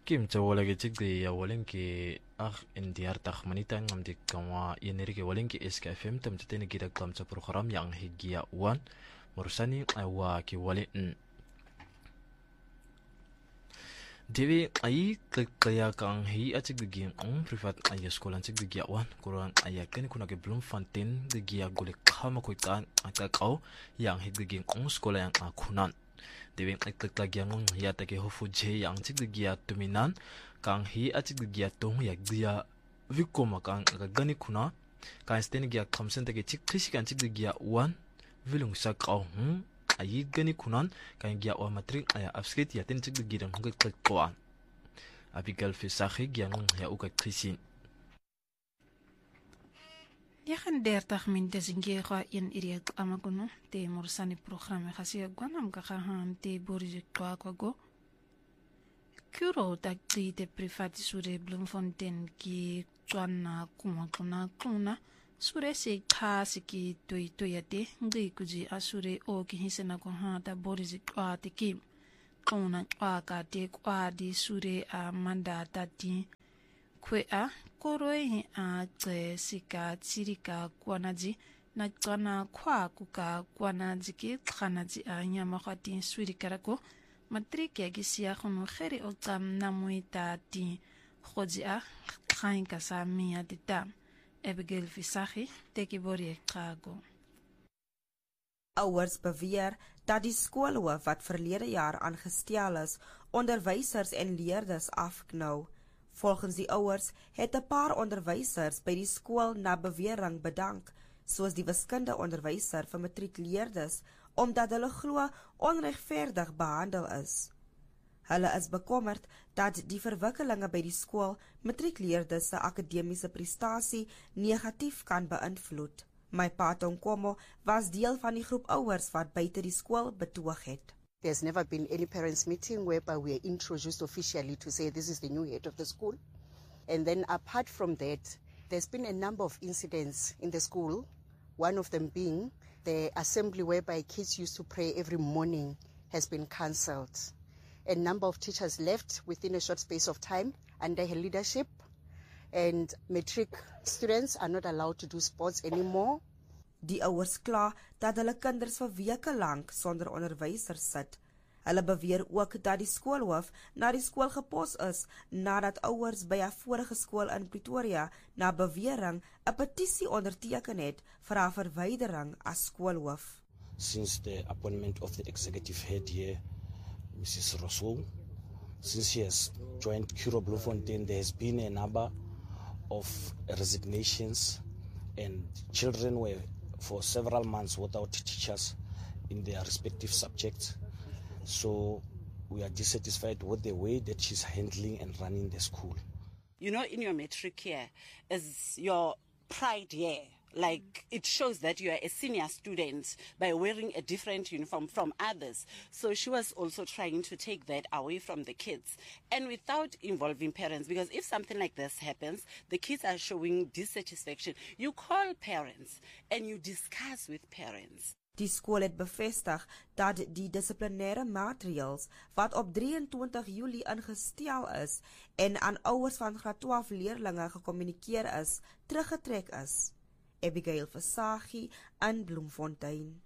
Kim Chawalagi Chigdi Walinki Indiar Tahmanita Namdi Kawa Yenriki Walinki SKFM Tamtini Gira Klamsa program yang Higia 1 Mursani Awa Kiwali Dewi ai kaya kang hi acik de giang privat aya sekolah cik de gia wan kurang aya kan kuna ke belum fantin de gia golek kama ko kan aka kau yang hi de giang sekolah yang akunan Dewi ai lagi yang ya take hofu je yang cik de gia tuminan kang hi acik de gia tong ya dia vikoma kang aga gani kuna kan sten gia kamsen take cik krisikan cik de gia wan vilung sa kau ayi gani kunan kan gia wa matrik aya abskit ya tin cik de gidan hungak tlakwan abigal fi sakhi gianong ya uka krisin Ya kan dertag min desinge ga in iriak amaguno te morsani programme khasi gwanam ka khan te borje kwa go kuro tak te privati sure Bloemfontein ki twana kuna sure se khasi ki toyate ngi kuji asure o ki hisena ko ha ta borje kwa te ki kuna ka te kwa di sure a manda tati kwe a koroi a tse sika tsirika kwanaji na tsana kwa kuka kwanaji ki khanaji a nyama khati suri karako matrike gi sia khono khere o tam namui tati khoji a khain ka sa mia dita Abigail Visagie teki bori kago Ouers beweer dat die skoolhoof wat verlede jaar aangestel is, onderwysers en leerders afknou. Volgens die ouers het 'n paar onderwysers by die skool na bewering bedank, soos die wiskunde onderwyser vir matriekleerders, omdat hulle glo onregverdig behandel is. Hulle is bekommerd dat die verwikkelinge by die skool matriekleerders se akademiese prestasie negatief kan beïnvloed. My pa Tonkomo was deel van die groep ouers wat buite die skool betoog het. There's never been any parents meeting whereby we are introduced officially to say this is the new head of the school. And then apart from that, there's been a number of incidents in the school, one of them being the assembly whereby kids used to pray every morning has been cancelled. A number of teachers left within a short space of time under her leadership, and matric students are not allowed to do sports anymore. Die ouers kla dat hulle kinders vir weke lank sonder onderwysers sit. Hulle beweer ook dat die skoolhoof na die skool gepos is nadat ouers by 'n vorige skool in Pretoria na bewering 'n petisie onderteken het vir haar verwydering as skoolhoof. Since the appointment of the executive head here, Mrs. Rousseau, since she has joined Kuro Bloemfontein, there has been a number of resignations, and children were for several months without teachers in their respective subjects. So we are dissatisfied with the way that she's handling and running the school. You know, in your matric year is your pride year. Like, it shows that you are a senior student by wearing a different uniform from others. So she was also trying to take that away from the kids, and without involving parents, because if something like this happens, the kids are showing dissatisfaction. You call parents and you discuss with parents. Die skool het bevestig dat die dissiplinêre maatreëls wat op 23 Julie ingestel is en aan ouers van graad 12 leerlinge gekommunikeer is, teruggetrek is. Abigail Visagie in Bloemfontein.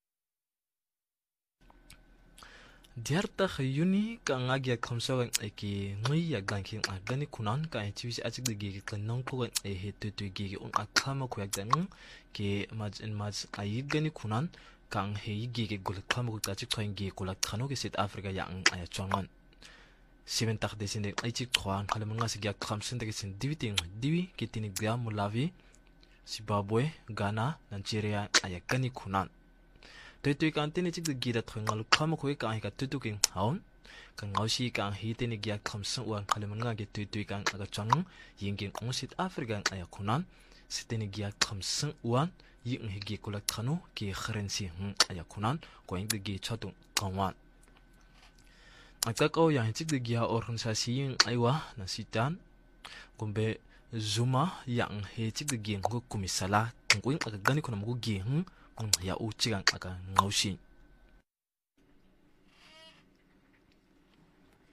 30 Juni ka ngagya khamsawan eki ngui ya ganking agani kunan ka chiwisi achik de gi kanong ko e hetu tu gi on akhama ko yagdan ke maj ayi gani kunan kang he gi gol khama ko tachik khoing gi ko lak khano ke South Africa yang aya chwangan 7 tak desinde ai chik khwan khalamanga sigya khamsen de sin diwi ke tinik gram Malawi Zimbabwe, Ghana, Nigeria, aya gani kunan. Tuitui kan tini chik de gira thngal khama khoi ka hi ka tutu king haun. Kan ngausi kan hi tini gya khamsan wan khalemanga ge tuitui kan aga chang yingin ong South Africa aya kunan. Sitini gya khamsan wan ying hi ge kulak khano ki kharensi aya kunan ko ing de gi chatu kanwan. Akak au yang chik de gya organisasi ying aiwa na sitan kumbe Zuma yang he chik de gi ngo kumisala ngoi aga gani kuna mgu gi ya u chigang aga ngaushi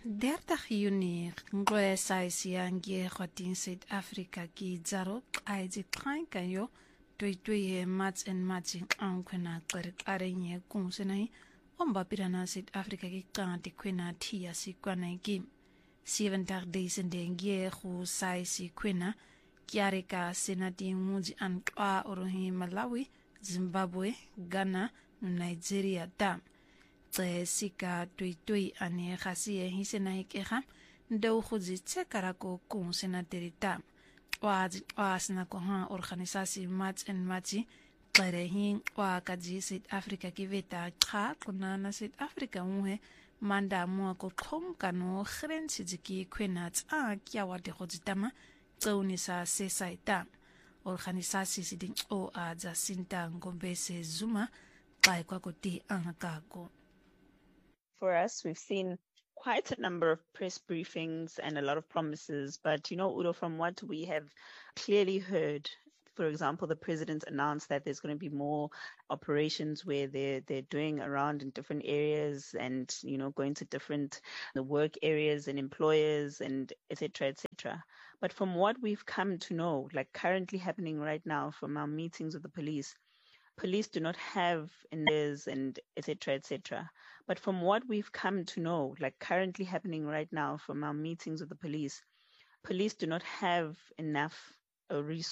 30 Juni ngwe saisi angie khotin South Africa ki zaro aizi klanka yo tui mats en matching ankwena arenye kunsenai omba pirana South Africa ki kanti kwena tia si kwana ki 70 days ndengie khu saisi kwena kiareka senati muji ankwa orohi Malawi, Zimbabwe, Ghana, Nigeria dam sika tui ane khasiye hisena hikeha ndeu khuzi tsekarako kun senaterita wasna ko ha organisasi match and matchi qarehin wa kaji South Africa kiveta kha kuna na South Africa muhe manda mu ko khom kano khrensi jiki kwenat kya wate khozitama tsaunisa sesaita organisasi sidin o aza sinta ngombese zuma kai kwa koti anakago. For us, we've seen quite a number of press briefings and a lot of promises. But, Udo, from what we have clearly heard, for example, the president announced that there's going to be more operations where they're doing around in different areas and, going to different work areas and employers and et cetera, But from what we've come to know, like currently happening right now from our meetings with the police do not have ears and et cetera. But from what we've come to know, like currently happening right now from our meetings with the police do not have enough resources